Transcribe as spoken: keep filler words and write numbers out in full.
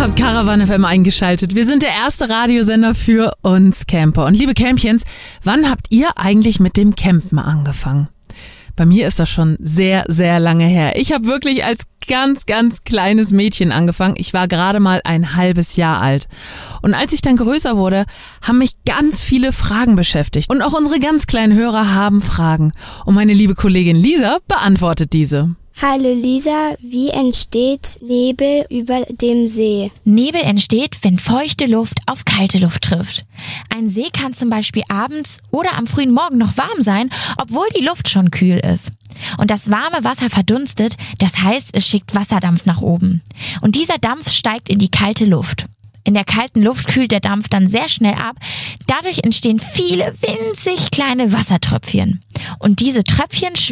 habt Caravan F M eingeschaltet. Wir sind der erste Radiosender für uns Camper. Und liebe Campions, wann habt ihr eigentlich mit dem Campen angefangen? Bei mir ist das schon sehr, sehr lange her. Ich habe wirklich als ganz, ganz kleines Mädchen angefangen. Ich war gerade mal ein halbes Jahr alt. Und als ich dann größer wurde, haben mich ganz viele Fragen beschäftigt. Und auch unsere ganz kleinen Hörer haben Fragen. Und meine liebe Kollegin Lisa beantwortet diese. Hallo Lisa, wie entsteht Nebel über dem See? Nebel entsteht, wenn feuchte Luft auf kalte Luft trifft. Ein See kann zum Beispiel abends oder am frühen Morgen noch warm sein, obwohl die Luft schon kühl ist. Und das warme Wasser verdunstet, das heißt, es schickt Wasserdampf nach oben. Und dieser Dampf steigt in die kalte Luft. In der kalten Luft kühlt der Dampf dann sehr schnell ab. Dadurch entstehen viele winzig kleine Wassertröpfchen. Und diese Tröpfchen